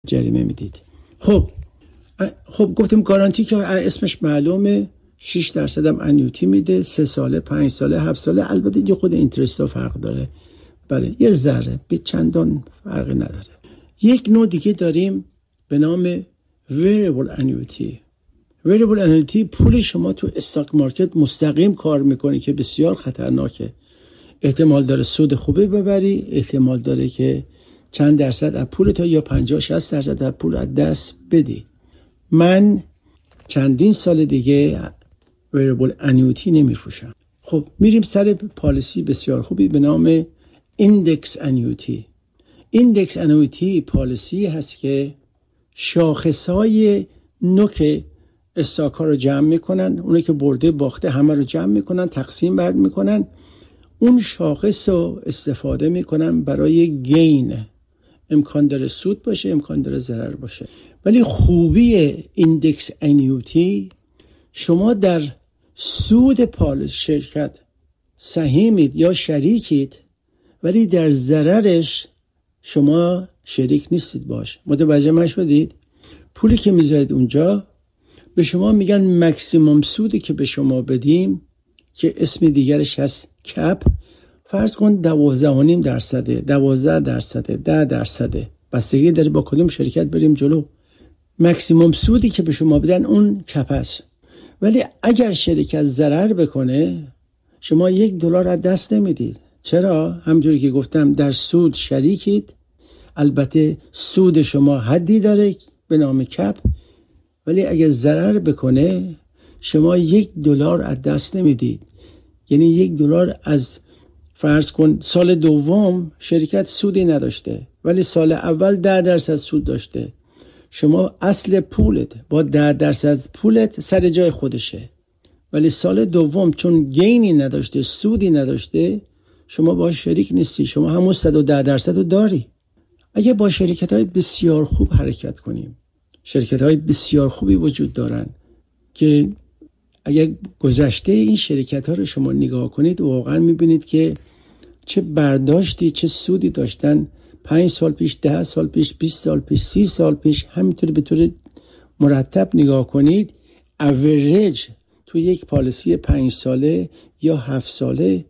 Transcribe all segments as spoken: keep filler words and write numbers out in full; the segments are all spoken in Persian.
جریمه میدید. خب خب گفتیم گارانتی که اسمش معلومه، شش درصد هم انیوتی میده، سه ساله، پنج ساله، هفت ساله. البته یه خود اینترست ها فرق داره، بله یه ذره، به چندان فرقی نداره. یک نوع دیگه داریم به نام variable annuity. variable annuity پول شما تو استاک مارکت مستقیم کار میکنه که بسیار خطرناکه. احتمال داره سود خوبی ببری، احتمال داره که چند درصد از پول تا یا پنجاه شصت درصد از پول از دست بدی. من چندین سال دیگه variable annuity نمیفروشم. خب میریم سر پالیسی بسیار خوبی به نام index annuity. index annuity پالیسی هست که شاخصهای نوک استاک ها رو جمع میکنن، اونه که برده باخته همه رو جمع میکنن، تقسیم بر میکنن، اون شاخص رو استفاده میکنن برای گین. امکان داره سود باشه، امکان داره ضرر باشه. ولی خوبی ایندکس انیوتی، شما در سود پالیسی شرکت سهیمید یا شریکید، ولی در ضررش شما شریک نیستید باش. متوجه من شدید؟ پولی که میذارید اونجا به شما میگن مکسیموم سودی که به شما بدیم که اسم دیگرش هست کپ، فرض کن دوازده و نیم درصده، دوازده درصده، ده درصده، بستگی داره با کدوم شرکت بریم جلو. مکسیموم سودی که به شما بدن اون کپ است. ولی اگر شرکت ضرر بکنه شما یک دلار از دست نمیدید. چرا؟ همونجوری که گفتم در سود شریکید، البته سود شما حدی داره به نام کپ، ولی اگر ضرر بکنه شما یک دلار از دست نمیدید. یعنی یک دلار از فرض کن سال دوم شرکت سودی نداشته ولی سال اول ده درصد سود داشته، شما اصل پولت با ده درصد پولت سر جای خودشه، ولی سال دوم چون گینی نداشته، سودی نداشته، شما با شریک نیستی، شما همون صد و ده درصد رو داری. اگه با شرکت های بسیار خوب حرکت کنیم، شرکت های بسیار خوبی وجود دارن که اگر گذشته این شرکت ها رو شما نگاه کنید واقعا میبینید که چه برداشتی چه سودی داشتن پنج سال پیش، ده سال پیش، بیست سال پیش، سی سال پیش. همینطور به طور مرتب نگاه کنید، اوریج تو یک پالیسی پنج ساله یا هفت ساله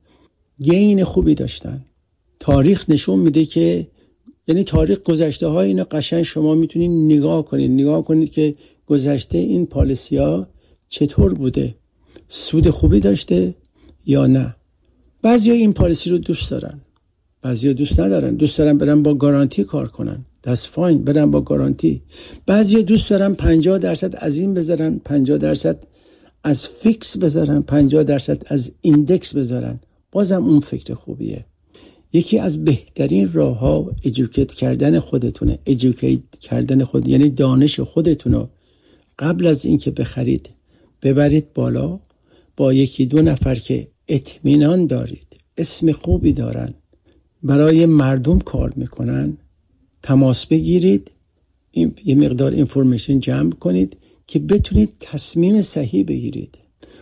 گین خوبی داشتن. تاریخ نشون میده که یعنی تاریخ گذشته های اینو قشنگ شما میتونید نگاه کنید نگاه کنید که گذشته این پالیسی ها چطور بوده، سود خوبی داشته یا نه. بعضیا این پالیسی رو دوست دارن، بعضیا دوست ندارن، دوست دارن برن با گارانتی کار کنن، that's fine، برن با گارانتی. بعضیا دوست دارن پنجاه درصد از این بذارن، پنجاه درصد از فیکس بذارن، پنجاه درصد از ایندکس بذارن، بازم اون فکر خوبیه. یکی از بهترین راه ها ایژوکیت کردن خودتونه. ایژوکیت کردن خود یعنی دانش خودتونو قبل از اینکه بخرید ببرید بالا، با یکی دو نفر که اطمینان دارید، اسم خوبی دارن، برای مردم کار میکنن، تماس بگیرید، این یه مقدار اینفورمیشن جمع کنید که بتونید تصمیم صحیح بگیرید.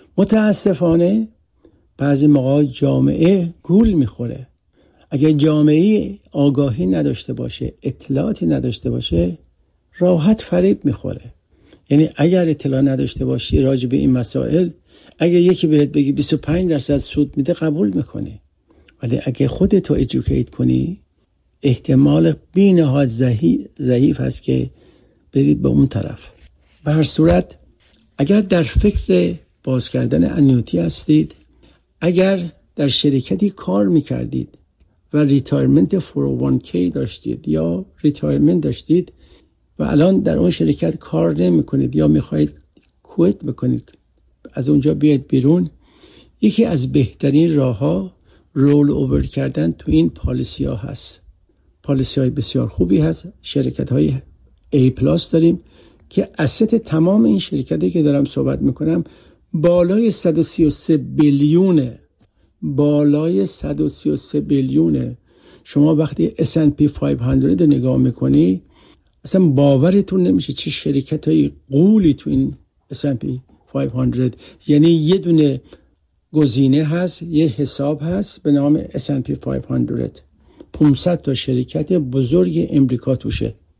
متاسفانه بعضی موقع جامعه گول میخوره. اگر جامعه آگاهی نداشته باشه، اطلاعاتی نداشته باشه، راحت فریب میخوره. یعنی اگر اطلاع نداشته باشی راجع به این مسائل، اگر یکی بهت بگی بیست و پنج درصد سود میده قبول میکنی، ولی اگر خودتو ایژوکیت کنی احتمال بی‌نهایت ضعیف هست که برید به اون طرف. به هر صورت اگر در فکر باز کردن انیوتی هستید، اگر در شرکتی کار میکردید و ریتایرمنت فور او وان کی داشتید یا ریتایرمنت داشتید و الان در اون شرکت کار نمی کنید یا میخواید کویت بکنید، از اونجا بیاید بیرون، یکی از بهترین راه ها رول اوور کردن تو این پالیسی ها هست. پالیسی های بسیار خوبی هست. شرکت های A پلاس داریم که asset تمام این شرکتی که دارم صحبت میکنم بالای صد و سی و سه بیلیونه، بالای صد و سی و سه بیلیونه. شما وقتی اس اند پی پانصد رو نگاه میکنی اصلا باورتون نمیشه چه شرکت های قولی تو این اس اند پی پانصد. یعنی یه دونه گزینه هست، یه حساب هست به نام اس اند پی پانصد، پانصد تا شرکت بزرگ امریکا توشه.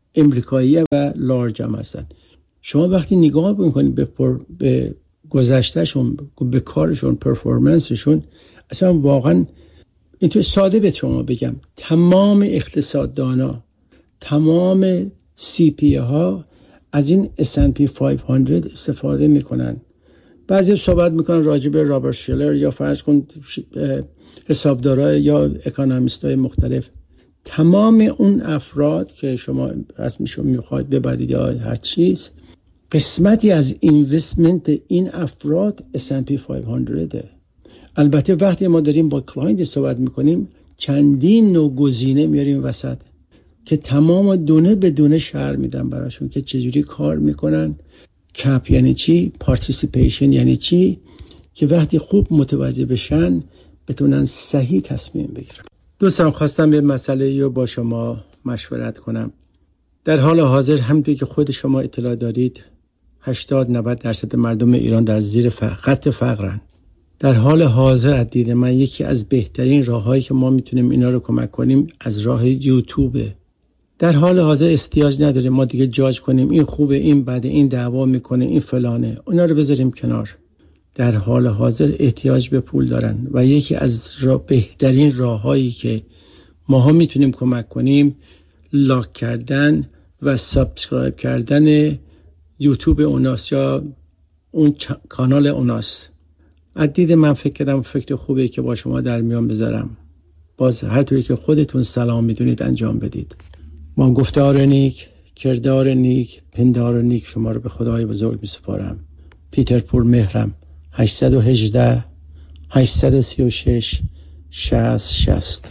امریکایی و لارج هم هستن. شما وقتی نگاه میکنید به, پر... به گذشتهشون، به کارشون، پرفورمنسشون، اصلا واقعا اینطور ساده به شما بگم تمام اقتصاددانا، تمام سی پی ها از این اس اند پی پانصد استفاده میکنن. بعضی صحبت میکنن راجع به رابرت شیلر یا فرض کن حسابدارای یا اکونومیستای مختلف. تمام اون افراد که شما اسمشون میخواید ببرید یا هر چیز، قسمتی از اینوستمنت این افراد اس اند پی پانصد. البته وقتی ما داریم با کلاینت صحبت میکنیم چندین نوع گزینه میاریم وسط که تمام دونه به دونه شرح میدن براشون که چجوری کار میکنن. کپ یعنی چی؟ پارتیسیپیشن یعنی چی؟ که وقتی خوب متوجه بشن بتونن صحیح تصمیم بگیرن. دوستان خواستم به مسئله رو با شما مشورت کنم. در حال حاضر همونطور که خود شما اطلاع دارید هشتاد نود درصد مردم ایران در زیر خط فقرن. در حال حاضر از دید من یکی از بهترین راههایی که ما میتونیم اینا رو کمک کنیم از راه یوتیوبه. در حال حاضر احتیاج نداره ما دیگه جاج کنیم این خوبه این بده این دعوا میکنه این فلانه، اونا رو بذاریم کنار. در حال حاضر احتیاج به پول دارن و یکی از راه بهترین راههایی که ماها میتونیم کمک کنیم لاک کردن و سابسکرایب کردن یوتیوب اوناست یا اون کانال اوناست. از دید من فکر کردم فکر خوبه که با شما در میان بذارم. باز هر طوری که خودتون سلام میدونید انجام بدید. ما گفتار نیک، کردار نیک، پندار نیک شما رو به خدای بزرگ میسپارم. پیتر پور مهرم. هشت یک هشت هشت سه شش شصت شصت.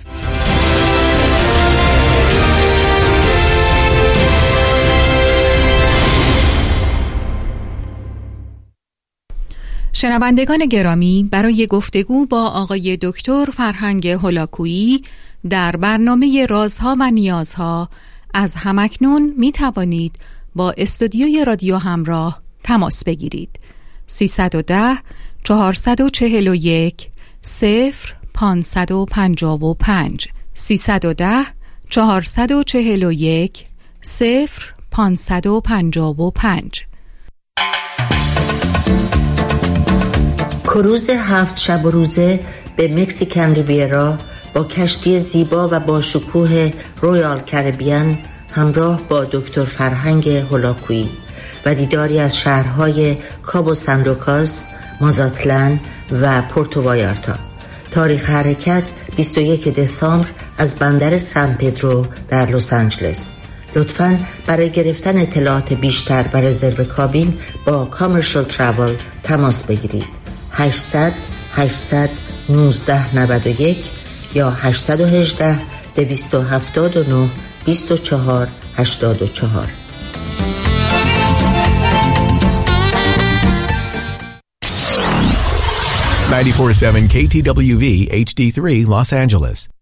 شنوندگان گرامی، برای گفتگو با آقای دکتر فرهنگ هولاکویی در برنامه رازها و نیازها از همکنون می توانید با استودیوی رادیو همراه تماس بگیرید. سیصد و ده چهارصد و چهل و یک صفر پانصد و پنجاه و پنج سیصد و ده چهارصد و چهل و یک صفر پانصد و پنجاه و پنج. کروز هفت شب و روزه به مکزیکن ریویرا با کشتی زیبا و با شکوه رویال کریبیان همراه با دکتر فرهنگ هولاکویی و دیداری از شهرهای کابو سان لوکاس، مازاتلان و پورتو وایارتا. تاریخ حرکت بیست و یک دسامبر از بندر سان پدرو در لس آنجلس. لطفاً برای گرفتن اطلاعات بیشتر و رزرو کابین با کامرشال تراول تماس بگیرید. هشتصد هشتصد نوزده نود و یک یا هشتصد و هجده دویست و هفتاد و نه بیست و چهار هشتاد و چهار. ninety-four point seven K T W V H D three Los Angeles.